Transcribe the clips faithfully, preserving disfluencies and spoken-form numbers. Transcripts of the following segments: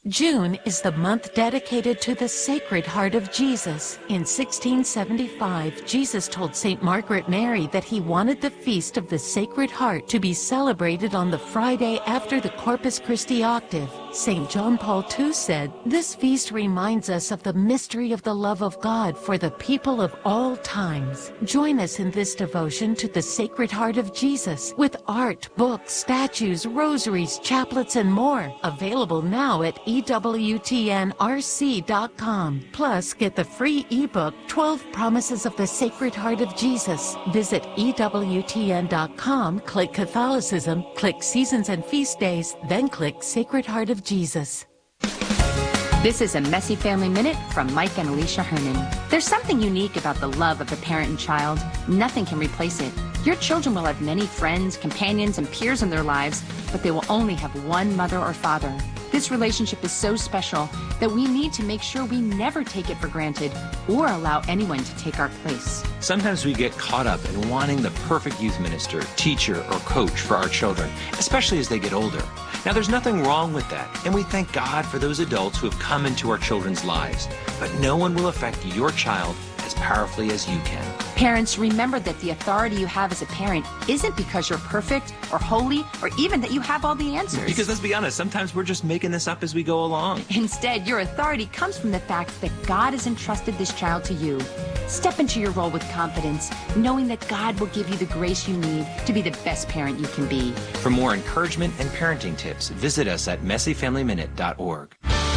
June is the month dedicated to the Sacred Heart of Jesus. In sixteen seventy-five, Jesus told Saint Margaret Mary that he wanted the Feast of the Sacred Heart to be celebrated on the Friday after the Corpus Christi octave. Saint John Paul the Second said, "This feast reminds us of the mystery of the love of God for the people of all times." Join us in this devotion to the Sacred Heart of Jesus with art, books, statues, rosaries, chaplets, and more. Available now at E W T N R C dot com. Plus, get the free ebook, twelve Promises of the Sacred Heart of Jesus. Visit E W T N dot com, click Catholicism, click Seasons and Feast Days, then click Sacred Heart of Jesus. This is a Messy Family Minute from Mike and Alicia Herman. There's something unique about the love of a parent and child. Nothing can replace it. Your children will have many friends, companions, and peers in their lives, but they will only have one mother or father. This relationship is so special that we need to make sure we never take it for granted or allow anyone to take our place. Sometimes we get caught up in wanting the perfect youth minister, teacher, or coach for our children, especially as they get older. Now, there's nothing wrong with that, and we thank God for those adults who have come into our children's lives. But no one will affect your child as powerfully as you can. Parents, remember that the authority you have as a parent isn't because you're perfect or holy or even that you have all the answers. Because let's be honest, sometimes we're just making this up as we go along. Instead, your authority comes from the fact that God has entrusted this child to you. Step into your role with confidence, knowing that God will give you the grace you need to be the best parent you can be. For more encouragement and parenting tips, visit us at messy family minute dot org.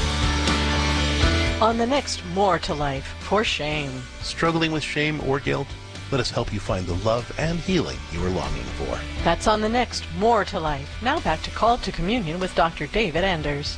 On the next More to Life, for shame. Struggling with shame or guilt? Let us help you find the love and healing you are longing for. That's on the next More to Life. Now back to Call to Communion with Doctor David Anders.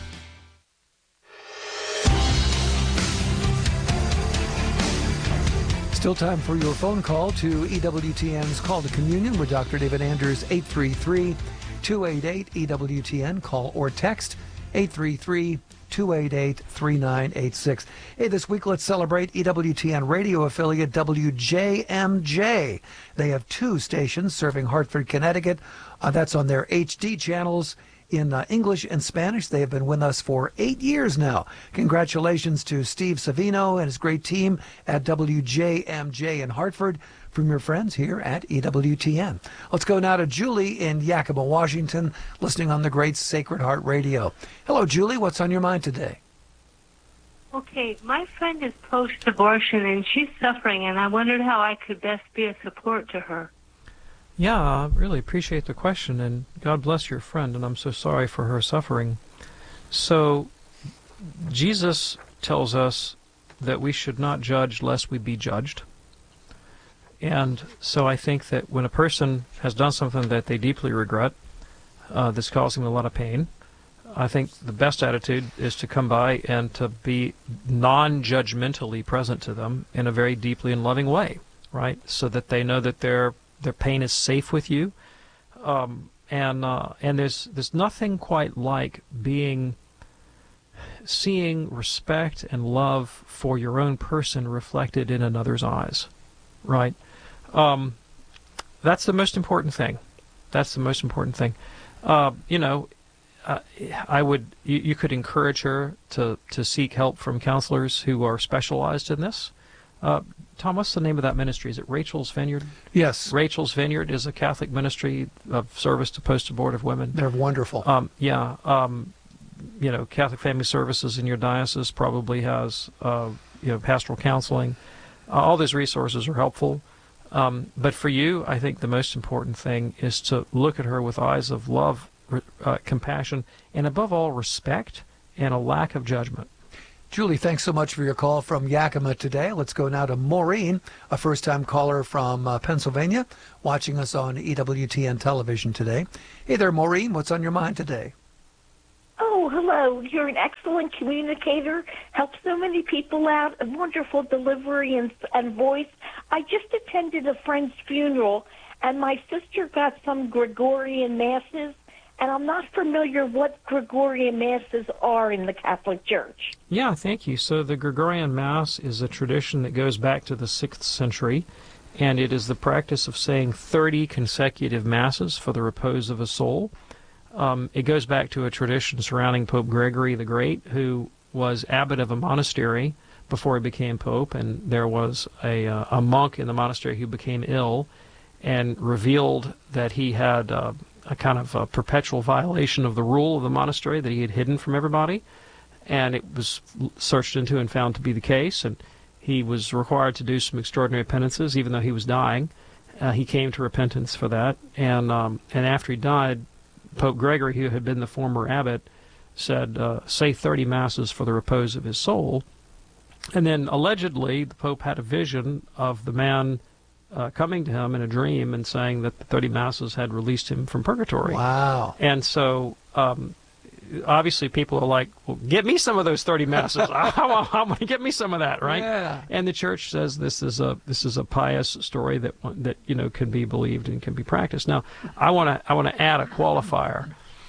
Still time for your phone call to E W T N's Call to Communion with Doctor David Anders, eight three three, two eight eight, E W T N. Call or text eight three three, two eight eight, three nine eight six. Hey, this week let's celebrate E W T N radio affiliate W J M J. They have two stations serving Hartford, Connecticut. Uh, that's on their H D channels in uh, English and Spanish. They have been with us for eight years now. Congratulations to Steve Savino and his great team at W J M J in Hartford from your friends here at E W T N. Let's go now to Julie in Yakima, Washington, listening on the great Sacred Heart Radio. Hello, Julie. What's on your mind today? Okay, my friend is post-abortion and she's suffering, and I wondered how I could best be a support to her. Yeah, I really appreciate the question, and God bless your friend, and I'm so sorry for her suffering. So, Jesus tells us that we should not judge lest we be judged. And so I think that when a person has done something that they deeply regret, uh, that's causing them a lot of pain, I think the best attitude is to come by and to be non-judgmentally present to them in a very deeply and loving way, right? So that they know that their their pain is safe with you. Um, and uh, and there's there's nothing quite like being seeing respect and love for your own person reflected in another's eyes, right? Um, that's the most important thing. That's the most important thing. Uh, you know, uh, I would you, you could encourage her to to seek help from counselors who are specialized in this. Uh, Tom, what's the name of that ministry? Is it Rachel's Vineyard? Yes. Rachel's Vineyard is a Catholic ministry of service to post-abortive women. They're wonderful. Um, yeah. Um, you know, Catholic Family Services in your diocese probably has, uh, you know, pastoral counseling. Uh, all these resources are helpful. Um, but for you, I think the most important thing is to look at her with eyes of love, uh, compassion, and above all, respect and a lack of judgment. Julie, thanks so much for your call from Yakima today. Let's go now to Maureen, a first-time caller from uh, Pennsylvania, watching us on E W T N television today. Hey there, Maureen. What's on your mind today? Oh, hello. You're an excellent communicator, help so many people out, a wonderful delivery and, and voice. I just attended a friend's funeral, and my sister got some Gregorian masses, and I'm not familiar what Gregorian masses are in the Catholic Church. Yeah, thank you. So the Gregorian Mass is a tradition that goes back to the sixth century, and it is the practice of saying thirty consecutive Masses for the repose of a soul. Um, it goes back to a tradition surrounding Pope Gregory the Great, who was abbot of a monastery before he became pope, and there was a, uh, a monk in the monastery who became ill and revealed that he had uh, a kind of a perpetual violation of the rule of the monastery that he had hidden from everybody, and it was searched into and found to be the case, and he was required to do some extraordinary penances, even though he was dying. Uh, he came to repentance for that, and um, and after he died, Pope Gregory, who had been the former abbot, said, uh, say thirty masses for the repose of his soul. And then allegedly the Pope had a vision of the man uh, coming to him in a dream and saying that the thirty masses had released him from purgatory. Wow. And so um, obviously people are like, well, get me some of those thirty masses. I, I, I want to get me some of that, right? Yeah. And the church says this is a this is a pious story that that you know can be believed and can be practiced. Now, I want to I want to add a qualifier.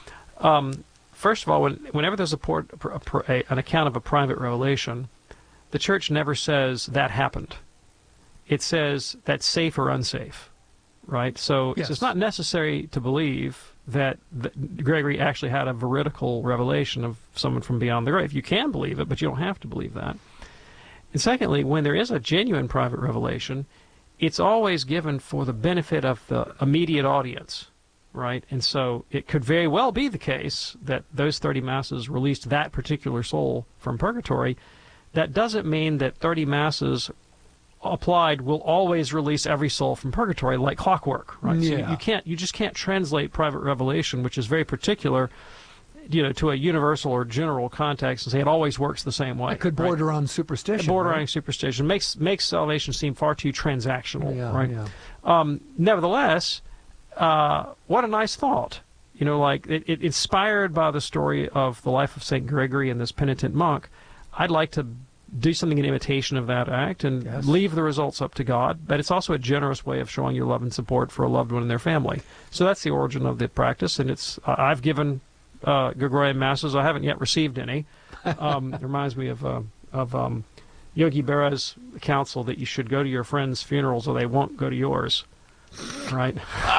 Um, first of all, when, whenever there's a, port, a, a an account of a private revelation, the church never says that happened. It says that's safe or unsafe, right? So Yes. it's not necessary to believe that, that Gregory actually had a veridical revelation of someone from beyond the grave. You can believe it, but you don't have to believe that. And secondly, when there is a genuine private revelation, it's always given for the benefit of the immediate audience, right? And so it could very well be the case that those thirty masses released that particular soul from purgatory. That doesn't mean that thirty masses applied will always release every soul from purgatory like clockwork, right? Yeah. So you, you can't, you just can't translate private revelation, which is very particular, you know, to a universal or general context and say it always works the same way. It could border right? on superstition. Bordering right? superstition makes makes salvation seem far too transactional, yeah, right? Yeah. Um, nevertheless, uh, what a nice thought. You know, like it, it inspired by the story of the life of Saint Gregory and this penitent monk. I'd like to do something in imitation of that act and yes. leave the results up to God, but it's also a generous way of showing your love and support for a loved one and their family. So that's the origin of the practice, and it's uh, I've given uh, Gregorian masses. I haven't yet received any. Um, it reminds me of uh, of um, Yogi Berra's counsel that you should go to your friends' funerals or they won't go to yours, right?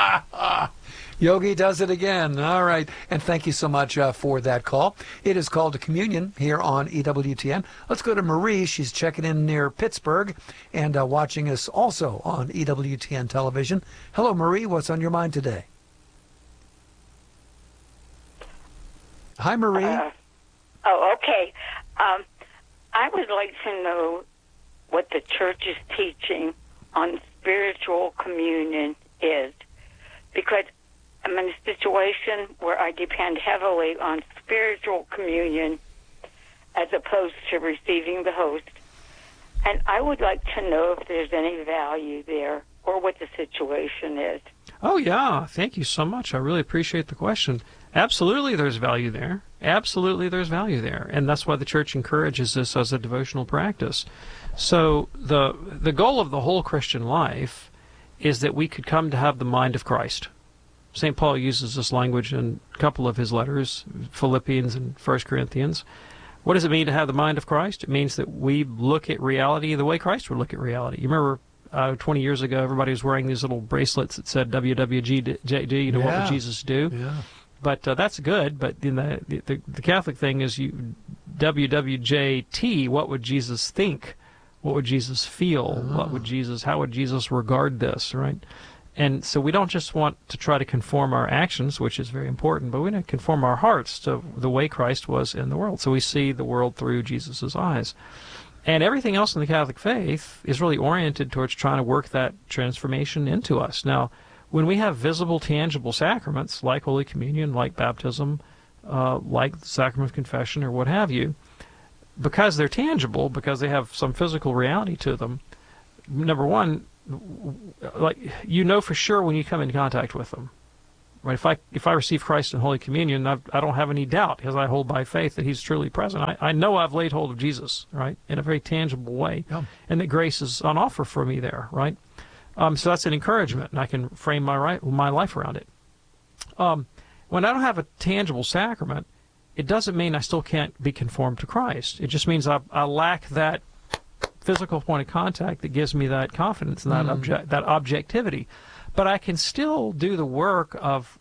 Yogi does it again. All right. And thank you so much uh, for that call. It is called to Communion here on E W T N. Let's go to Marie. She's checking in near Pittsburgh and uh, watching us also on E W T N television. Hello, Marie. What's on your mind today? Hi, Marie. Uh, oh, okay. Um, I would like to know what the church is teaching on spiritual communion is, because I'm in a situation where I depend heavily on spiritual communion as opposed to receiving the host. And I would like to know if there's any value there or what the situation is. Oh, yeah. Thank you so much. I really appreciate the question. Absolutely there's value there. Absolutely there's value there. And that's why the church encourages this as a devotional practice. So the the goal of the whole Christian life is that we could come to have the mind of Christ. Saint Paul uses this language in a couple of his letters, Philippians and First Corinthians. What does it mean to have the mind of Christ? It means that we look at reality the way Christ would look at reality. You remember uh, twenty years ago, everybody was wearing these little bracelets that said W W J D, you know, yeah. what would Jesus do? Yeah. But uh, that's good, but in the, the the Catholic thing is you W W J T, what would Jesus think? What would Jesus feel? Oh. What would Jesus, how would Jesus regard this, right? And so we don't just want to try to conform our actions, which is very important, but we want to conform our hearts to the way Christ was in the world. So we see the world through Jesus' eyes. And everything else in the Catholic faith is really oriented towards trying to work that transformation into us. Now, when we have visible, tangible sacraments, like Holy Communion, like baptism, uh, like the Sacrament of Confession, or what have you, because they're tangible, because they have some physical reality to them, number one, like you know for sure when you come in contact with them, right? If I if I receive Christ in Holy Communion, I've, I don't have any doubt, because I hold by faith that He's truly present. I, I know I've laid hold of Jesus, right, in a very tangible way, yeah. and that grace is on offer for me there, right? Um, so that's an encouragement, and I can frame my right my life around it. Um, when I don't have a tangible sacrament, it doesn't mean I still can't be conformed to Christ. It just means I, I lack that physical point of contact that gives me that confidence and that, mm. object, that objectivity. But I can still do the work of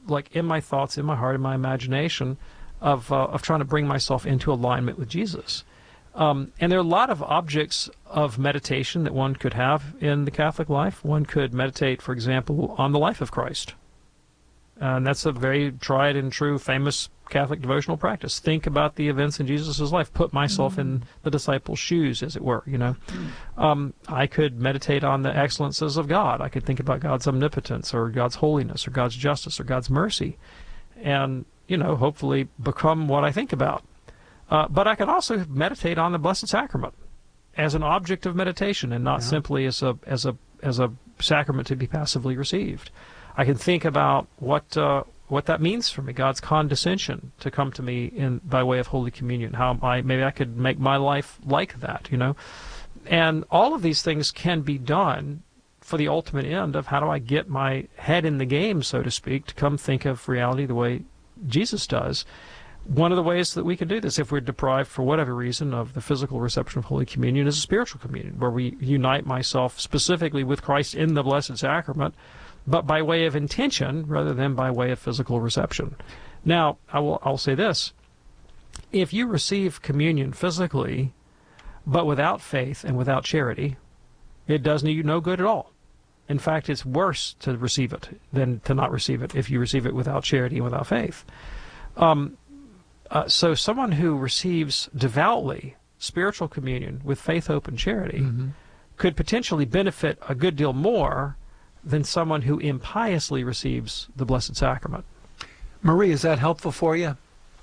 like in my thoughts, in my heart, in my imagination, of uh, of trying to bring myself into alignment with Jesus. Um, and there are a lot of objects of meditation that one could have in the Catholic life. One could meditate, for example, on the life of Christ. Uh, and that's a very tried and true, famous Catholic devotional practice. Think about the events in Jesus' life. Put myself mm-hmm. in the disciples' shoes, as it were, you know. Um, I could meditate on the excellences of God. I could think about God's omnipotence or God's holiness or God's justice or God's mercy. And, you know, hopefully become what I think about. Uh, but I could also meditate on the Blessed Sacrament as an object of meditation and not yeah. simply as a as a as a sacrament to be passively received. I can think about what uh, what that means for me, God's condescension to come to me in by way of Holy Communion. How I maybe I could make my life like that, you know. And all of these things can be done for the ultimate end of how do I get my head in the game, so to speak, to come think of reality the way Jesus does. One of the ways that we can do this, if we're deprived for whatever reason of the physical reception of Holy Communion, is a spiritual communion, where we unite myself specifically with Christ in the Blessed Sacrament, but by way of intention rather than by way of physical reception. Now, I will, I'll say this. If you receive communion physically, but without faith and without charity, it does you no good at all. In fact, it's worse to receive it than to not receive it if you receive it without charity and without faith. Um, Uh, so someone who receives devoutly spiritual communion with faith, hope, and charity mm-hmm. could potentially benefit a good deal more than someone who impiously receives the Blessed Sacrament. Marie, is that helpful for you?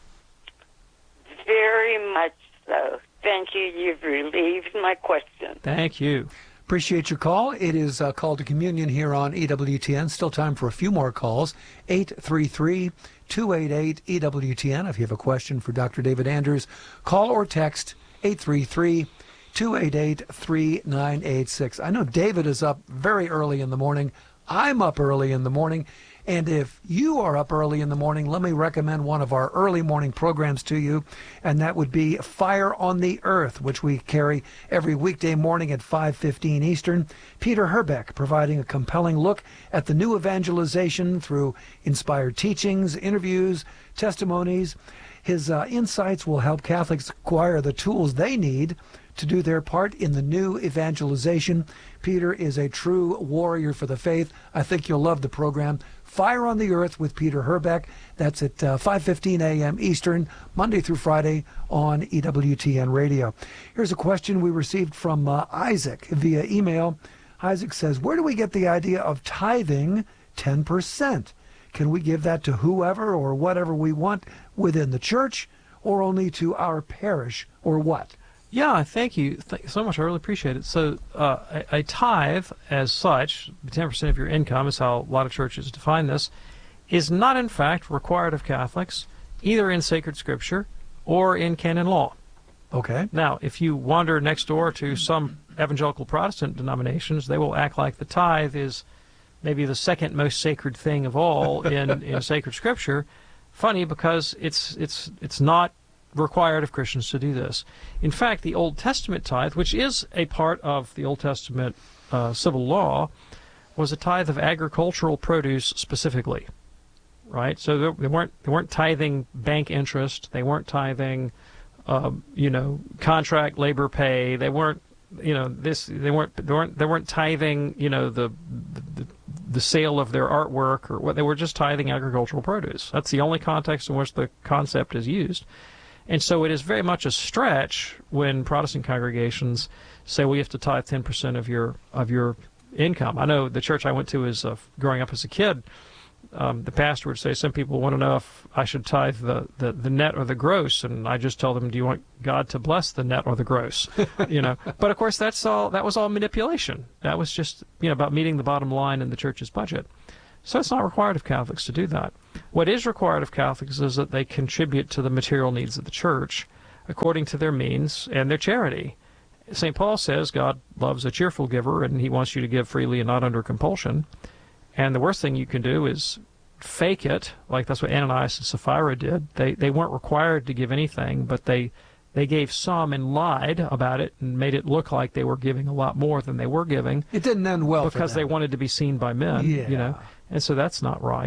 Very much so. Thank you. You've relieved my question. Thank you. Appreciate your call. It is uh, Call to Communion here on E W T N. Still time for a few more calls. eight three three, two eight eight, E W T N. If you have a question for Doctor David Anders, call or text eight three three, two eight eight, three nine eight six. I know David is up very early in the morning. I'm up early in the morning. And if you are up early in the morning, let me recommend one of our early morning programs to you, and that would be Fire on the Earth, which we carry every weekday morning at five fifteen Eastern. Peter Herbeck providing a compelling look at the new evangelization through inspired teachings, interviews, testimonies. His uh, insights will help Catholics acquire the tools they need to do their part in the new evangelization. Peter is a true warrior for the faith. I think you'll love the program. Fire on the Earth with Peter Herbeck. That's at uh, five fifteen a.m. Eastern, Monday through Friday on E W T N Radio. Here's a question we received from uh, Isaac via email. Isaac says, where do we get the idea of tithing ten percent? Can we give that to whoever or whatever we want within the church, or only to our parish, or what? Yeah, thank you Thank you so much. I really appreciate it. So uh, a, a tithe, as such, ten percent of your income is how a lot of churches define this, is not in fact required of Catholics, either in sacred scripture or in canon law. Okay. Now, if you wander next door to some evangelical Protestant denominations, they will act like the tithe is maybe the second most sacred thing of all in, in sacred scripture. Funny, because it's it's it's not required of Christians to do this. In fact, the Old Testament tithe, which is a part of the Old Testament uh, civil law, was a tithe of agricultural produce specifically, right? So they weren't they weren't tithing bank interest. They weren't tithing, uh, you know, contract labor pay. They weren't, you know, this. They weren't they weren't they weren't tithing, you know, the the, the sale of their artwork or what. They were just tithing agricultural produce. That's the only context in which the concept is used. And so it is very much a stretch when Protestant congregations say, well, you have to tithe ten percent of your of your income. I know the church I went to is uh, growing up as a kid, um, the pastor would say, some people want to know if I should tithe the, the, the net or the gross, and I just tell them, do you want God to bless the net or the gross? You know, but of course that's all that was all manipulation. That was just, you know, about meeting the bottom line in the church's budget. So it's not required of Catholics to do that. What is required of Catholics is that they contribute to the material needs of the church according to their means and their charity. Saint Paul says God loves a cheerful giver, and he wants you to give freely and not under compulsion. And the worst thing you can do is fake it, like that's what Ananias and Sapphira did. They they weren't required to give anything, but they they gave some and lied about it and made it look like they were giving a lot more than they were giving. It didn't end well because for them. they wanted to be seen by men, yeah. you know. And so that's not right.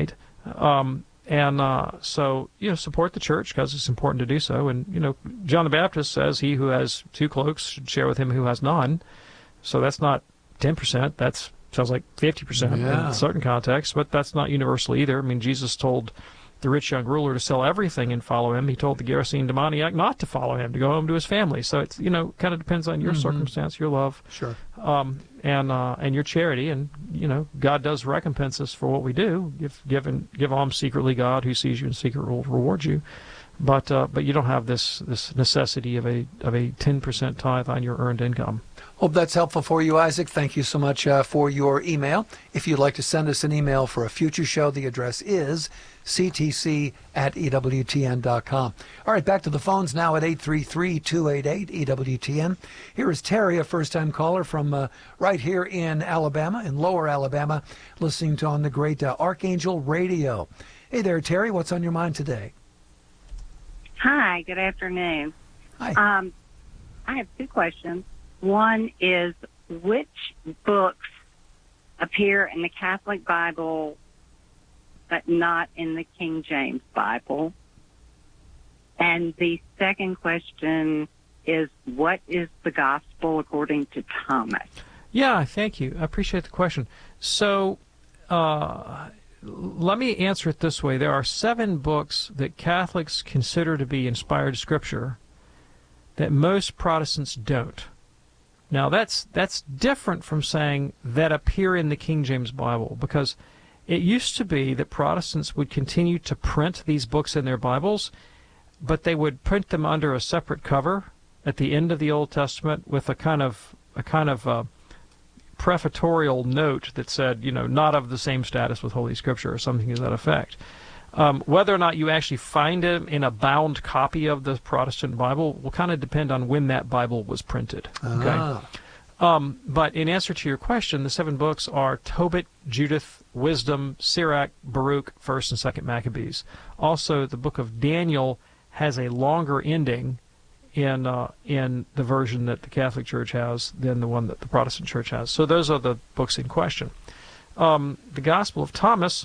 Um, and uh, so, you know, support the church because it's important to do so. And, you know, John the Baptist says he who has two cloaks should share with him who has none. So that's not ten percent. That's sounds like fifty percent Yeah. in certain contexts, but that's not universal either. I mean, Jesus told the rich young ruler to sell everything and follow him. He told the Gerasene demoniac not to follow him, to go home to his family. So it's, you know, kind of depends on your Mhm. circumstance, your love, Sure. um, and uh, and your charity. And, you know, God does recompense us for what we do. Give give, and, give alms secretly. God who sees you in secret will reward you. But uh, but you don't have this this necessity of a of a ten percent tithe on your earned income. Hope that's helpful for you, Isaac. Thank you so much uh, for your email. If you'd like to send us an email for a future show, the address is c t c at e w t n dot com. All right, back to the phones now at eight three three, two eight eight, E W T N. Here is Terry, a first-time caller from uh, right here in Alabama, in Lower Alabama, listening to on the great uh, Archangel Radio. Hey there, Terry. What's on your mind today? Hi, good afternoon. Hi. Um, I have two questions. One is, which books appear in the Catholic Bible but not in the King James Bible? And the second question is, what is the gospel according to Thomas? Yeah, thank you. I appreciate the question. So uh, let me answer it this way. There are seven books that Catholics consider to be inspired scripture that most Protestants don't. Now, that's that's different from saying that appear in the King James Bible, because it used to be that Protestants would continue to print these books in their Bibles, but they would print them under a separate cover at the end of the Old Testament with a kind of a kind of uh, prefatory note that said, you know, not of the same status with Holy Scripture or something to that effect. Um, whether or not you actually find it in a bound copy of the Protestant Bible will kind of depend on when that Bible was printed. Okay. Ah. Um, but in answer to your question, the seven books are Tobit, Judith, Wisdom, Sirach, Baruch, First and Second Maccabees. Also, the book of Daniel has a longer ending in uh, in the version that the Catholic Church has than the one that the Protestant Church has. So those are the books in question. Um, the Gospel of Thomas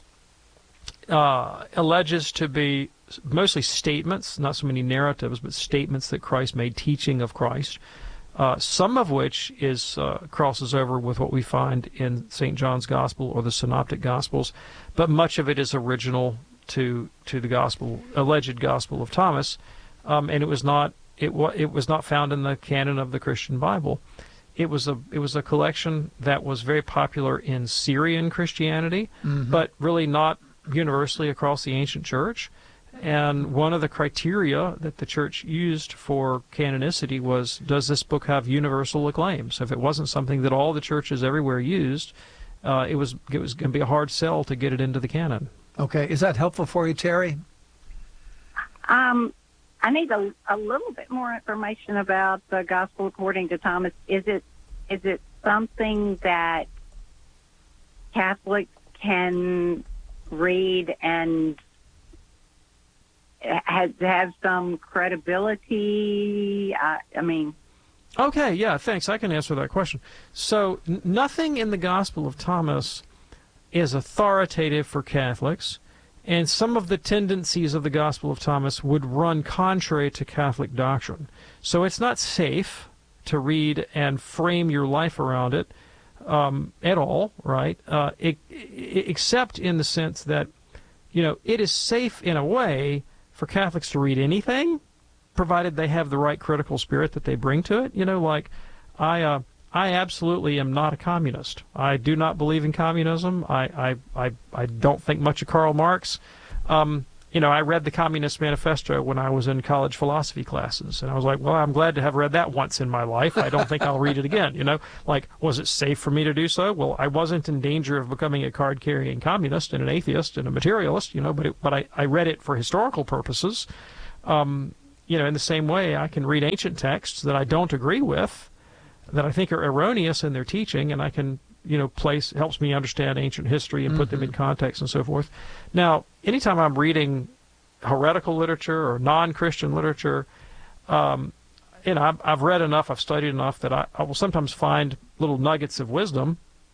uh, alleges to be mostly statements, not so many narratives, but statements that Christ made, teaching of Christ. Uh, some of which is uh, crosses over with what we find in Saint John's Gospel or the Synoptic Gospels, but much of it is original to to the Gospel, alleged Gospel of Thomas, um, and it was not it was it was not found in the canon of the Christian Bible. It was a it was a collection that was very popular in Syrian Christianity, Mhm. but really not universally across the ancient church. And one of the criteria that the church used for canonicity was, does this book have universal acclaim? So if it wasn't something that all the churches everywhere used, uh, it was it was going to be a hard sell to get it into the canon. Okay. Is that helpful for you, Terry? Um, I need a, a little bit more information about the Gospel according to Thomas. Is it is it something that Catholics can read and has have some credibility? I, I mean, Okay, yeah, thanks. I can answer that question. So n- nothing in the Gospel of Thomas is authoritative for Catholics, and some of the tendencies of the Gospel of Thomas would run contrary to Catholic doctrine. So it's not safe to read and frame your life around it um, at all, right? Uh, it, it, except in the sense that, you know, it is safe in a way for Catholics to read anything, provided they have the right critical spirit that they bring to it. You know, like, I uh, I absolutely am not a communist. I do not believe in communism. I I, I, I don't think much of Karl Marx. Um, you know, I read the Communist Manifesto when I was in college philosophy classes, and I was like, well, I'm glad to have read that once in my life. I don't think I'll read it again, you know? Like, was it safe for me to do so? Well, I wasn't in danger of becoming a card-carrying communist and an atheist and a materialist, you know, but it, but I, I read it for historical purposes. Um, you know, in the same way, I can read ancient texts that I don't agree with, that I think are erroneous in their teaching, and I can, you know, place, helps me understand ancient history and put them in context and so forth. Now, anytime I'm reading heretical literature or non-Christian literature, um, you know, I've, I've read enough, I've studied enough that I, I will sometimes find little nuggets of wisdom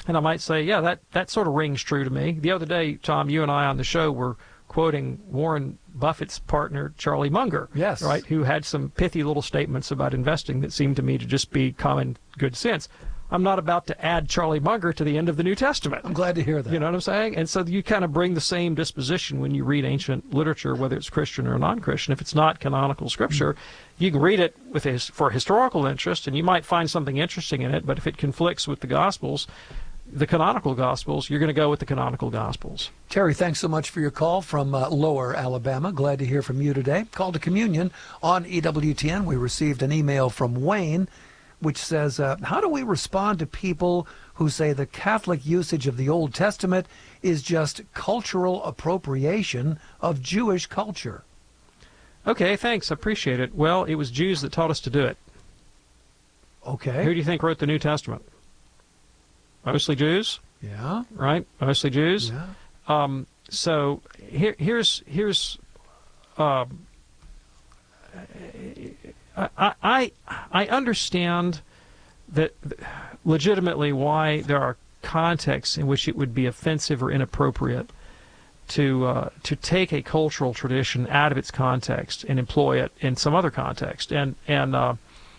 And I might say, yeah, that, that sort of rings true to me. The other day, Tom, you and I on the show were quoting Warren Buffett's partner, Charlie Munger, yes, right, who had some pithy little statements about investing that seemed to me to just be common good sense. I'm not about to add Charlie Munger to the end of the New Testament. I'm glad to hear that. You know what I'm saying? And so you kind of bring the same disposition when you read ancient literature, whether it's Christian or non-Christian. If it's not canonical scripture, you can read it with a, for historical interest, and you might find something interesting in it, but if it conflicts with the Gospels, the canonical Gospels, you're going to go with the canonical Gospels. Terry, thanks so much for your call from uh, Lower Alabama. Glad to hear from you today. Call to Communion on E W T N. We received an email from Wayne which says, uh, how do we respond to people who say the Catholic usage of the Old Testament is just cultural appropriation of Jewish culture? Okay, thanks. I appreciate it. Well, it was Jews that taught us to do it. Okay. Who do you think wrote the New Testament? Mostly Jews? Yeah. Right? Mostly Jews? Yeah. Um, so here, here's, here's, uh, I, I, I understand that legitimately why there are contexts in which it would be offensive or inappropriate to uh, to take a cultural tradition out of its context and employ it in some other context. And and uh,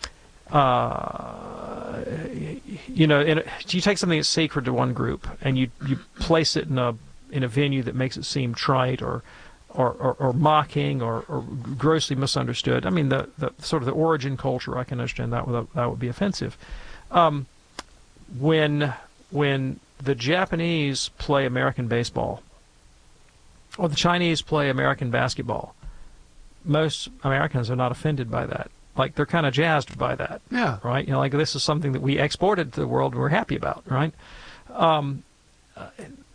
uh, you know, in a, you take something that's sacred to one group and you you place it in a in a venue that makes it seem trite or Or, or, or mocking or, or grossly misunderstood. I mean, the, the sort of the origin culture, I can understand that would, that would be offensive. Um, when when the Japanese play American baseball or the Chinese play American basketball, most Americans are not offended by that. Like, they're kind of jazzed by that. Yeah. Right? You know, like, this is something that we exported to the world and we're happy about, right? Um, uh,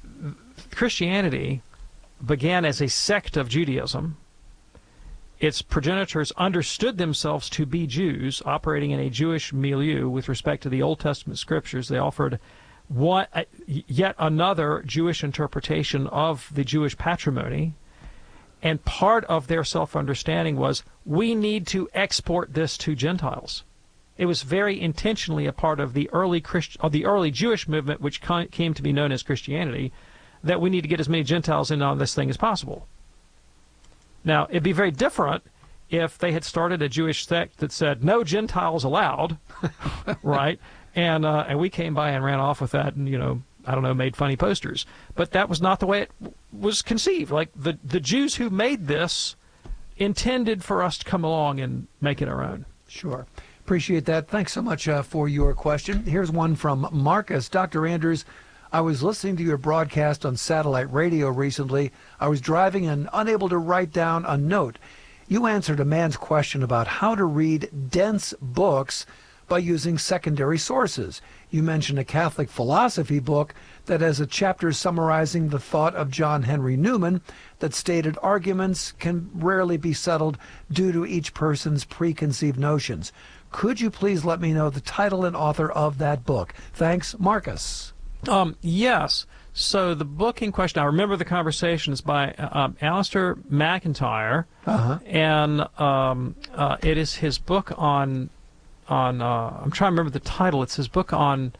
Christianity began as a sect of Judaism. Its progenitors understood themselves to be Jews, operating in a Jewish milieu with respect to the Old Testament scriptures. They offered one, uh, yet another Jewish interpretation of the Jewish patrimony, and part of their self-understanding was, we need to export this to Gentiles. It was very intentionally a part of the early Christ, of the early Jewish movement, which came to be known as Christianity, that we need to get as many Gentiles in on this thing as possible. Now, it'd be very different if they had started a Jewish sect that said, no Gentiles allowed, right? And uh, and we came by and ran off with that and, you know, I don't know, made funny posters. But that was not the way it was conceived. Like, the, the Jews who made this intended for us to come along and make it our own. Sure. Appreciate that. Thanks so much uh, for your question. Here's one from Marcus. Doctor Anders, I was listening to your broadcast on satellite radio recently. I was driving and unable to write down a note. You answered a man's question about how to read dense books by using secondary sources. You mentioned a Catholic philosophy book that has a chapter summarizing the thought of John Henry Newman that stated arguments can rarely be settled due to each person's preconceived notions. Could you please let me know the title and author of that book? Thanks, Marcus. Um, yes. So the book in question, I remember the conversation, is by um, Alistair McIntyre, uh-huh. and um, uh, it is his book on, on uh, I'm trying to remember the title, it's his book on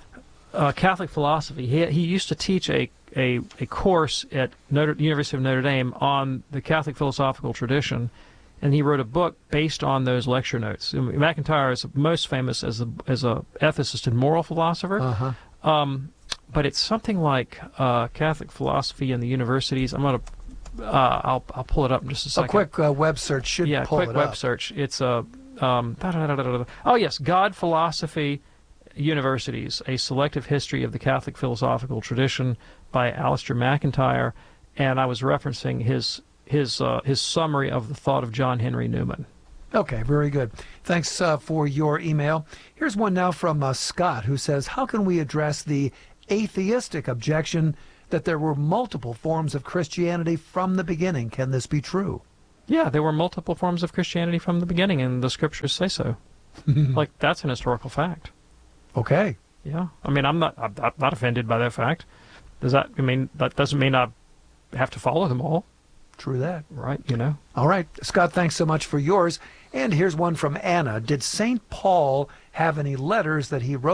uh, Catholic philosophy. He, he used to teach a, a, a course at Notre, University of Notre Dame on the Catholic philosophical tradition, and he wrote a book based on those lecture notes. McIntyre is most famous as a, as a ethicist and moral philosopher. Uh-huh. Um, but it's something like uh, Catholic philosophy in the universities. I'm gonna, uh, I'll I'll pull it up in just a second. A quick uh, web search should yeah, pull quick it web up. search. It's a um, oh yes, God Philosophy Universities: A Selective History of the Catholic Philosophical Tradition by Alistair McIntyre, and I was referencing his his uh, his summary of the thought of John Henry Newman. Okay, very good. Thanks uh, for your email. Here's one now from uh, Scott, who says, how can we address the atheistic objection that there were multiple forms of Christianity from the beginning? Can this be true? Yeah, there were multiple forms of Christianity from the beginning, and the scriptures say so. Like, that's an historical fact. Okay. Yeah. I mean, I'm not, I'm not offended by that fact. Does that, I mean, that doesn't mean I have to follow them all. True that. Right, you know. All right. Scott, thanks so much for yours. And here's one from Anna. Did Saint Paul have any letters that he wrote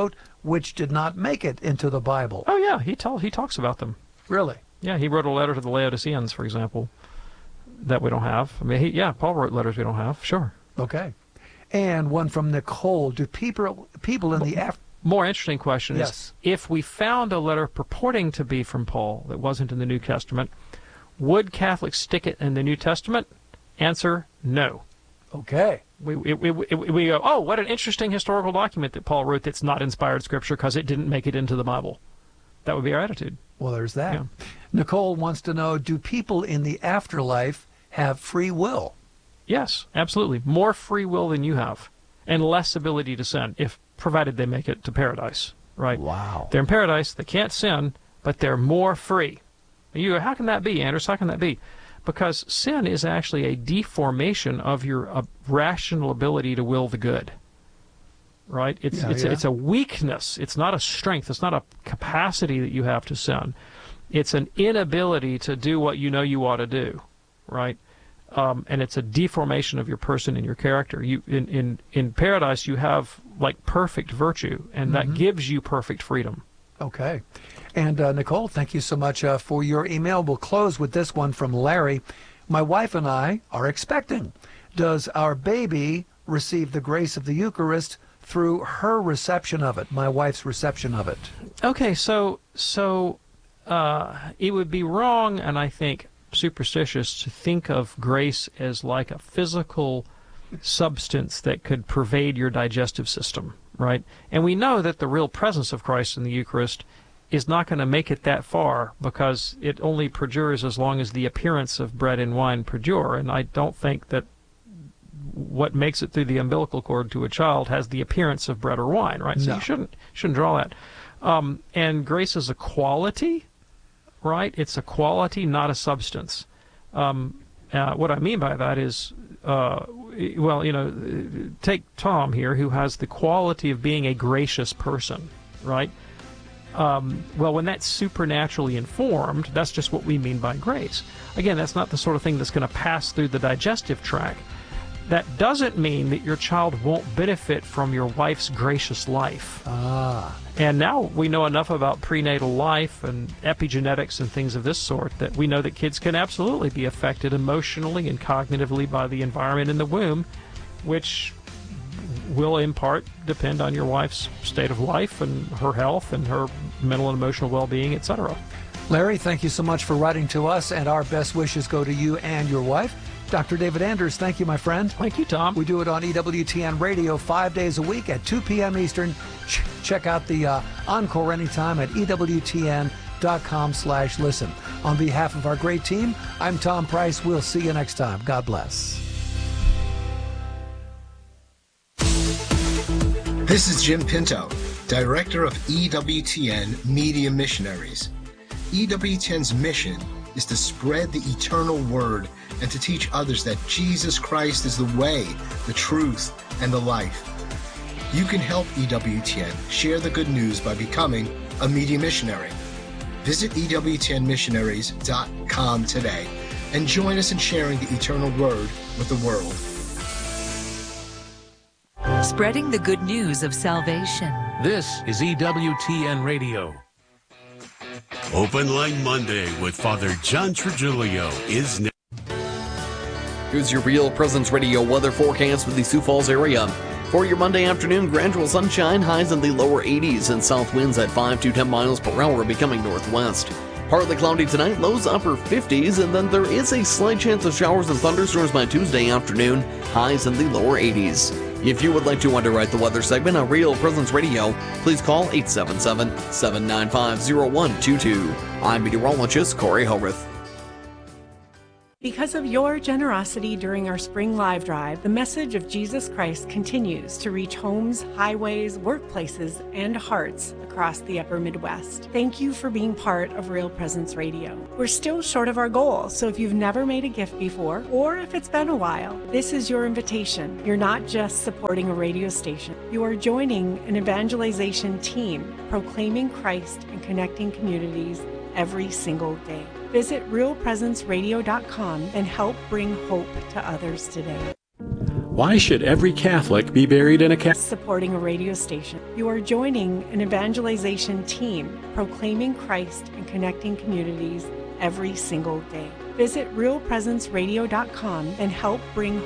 which did not make it into the Bible. Oh, yeah, he tell, he talks about them. Really? Yeah, he wrote a letter to the Laodiceans, for example, that we don't have. I mean, he, yeah, Paul wrote letters we don't have, sure. Okay. And one from Nicole. Do people people in the... Af- More interesting question yes. is, if we found a letter purporting to be from Paul that wasn't in the New Testament, would Catholics stick it in the New Testament? Answer, no. Okay. We, we, we, we go, oh, what an interesting historical document that Paul wrote that's not inspired Scripture because it didn't make it into the Bible. That would be our attitude. Well, there's that. Yeah. Nicole wants to know, do people in the afterlife have free will? Yes, absolutely. More free will than you have, and less ability to sin, if provided they make it to paradise, right? Wow. They're in paradise, they can't sin, but they're more free. And you go, how can that be, Anders? How can that be? Because sin is actually a deformation of your uh, rational ability to will the good, right? It's yeah, it's yeah. it's a weakness. It's not a strength. It's not a capacity that you have to sin. It's an inability to do what you know you ought to do, right? Um, and it's a deformation of your person and your character. You in, in, in paradise, you have like perfect virtue, and mm-hmm. that gives you perfect freedom. Okay. And uh, Nicole, thank you so much uh, for your email. We'll close with this one from Larry. My wife and I are expecting. Does our baby receive the grace of the Eucharist through her reception of it, my wife's reception of it? Okay, so so uh, it would be wrong, and I think superstitious, to think of grace as like a physical substance that could pervade your digestive system, right? And we know that the real presence of Christ in the Eucharist is not going to make it that far, because it only perdures as long as the appearance of bread and wine perdure, and I don't think that what makes it through the umbilical cord to a child has the appearance of bread or wine, right? So no. you shouldn't shouldn't draw that. Um, and grace is a quality, right? It's a quality, not a substance. Um, uh, what I mean by that is, uh, well, you know, take Tom here, who has the quality of being a gracious person, right? Um, well, when that's supernaturally informed, that's just what we mean by grace. Again, that's not the sort of thing that's going to pass through the digestive tract. That doesn't mean that your child won't benefit from your wife's gracious life. Ah. And now we know enough about prenatal life and epigenetics and things of this sort that we know that kids can absolutely be affected emotionally and cognitively by the environment in the womb, which will in part depend on your wife's state of life and her health and her mental and emotional well-being, et cetera. Larry, thank you so much for writing to us, and our best wishes go to you and your wife. Doctor David Anders, thank you, my friend. Thank you, Tom. We do it on E W T N Radio five days a week at two p.m. Eastern. Ch- check out the uh, encore anytime at E W T N dot com slash listen. On behalf of our great team, I'm Tom Price. We'll see you next time. God bless. This is Jim Pinto, Director of E W T N Media Missionaries. E W T N's mission is to spread the eternal word and to teach others that Jesus Christ is the way, the truth, and the life. You can help E W T N share the good news by becoming a media missionary. Visit E W T N missionaries dot com today and join us in sharing the eternal word with the world. Spreading the good news of salvation. This is E W T N Radio. Open Line Monday with Father John Trujillo is next. Here's your Real Presence Radio weather forecast for the Sioux Falls area. For your Monday afternoon, gradual sunshine, highs in the lower eighties, and south winds at five to ten miles per hour becoming northwest. Partly cloudy tonight, lows upper fifties, and then there is a slight chance of showers and thunderstorms by Tuesday afternoon, highs in the lower eighties. If you would like to underwrite the weather segment on Real Presence Radio, please call eight seven seven, seven nine five, zero one two two. I'm meteorologist Corey Howarth. Because of your generosity during our spring live drive, the message of Jesus Christ continues to reach homes, highways, workplaces, and hearts across the upper Midwest. Thank you for being part of Real Presence Radio. We're still short of our goal, so if you've never made a gift before, or if it's been a while, this is your invitation. You're not just supporting a radio station. You are joining an evangelization team proclaiming Christ and connecting communities every single day. Visit real presence radio dot com and help bring hope to others today. Why should every Catholic be buried in a Catholic? Supporting a radio station. You are joining an evangelization team proclaiming Christ and connecting communities every single day. Visit real presence radio dot com and help bring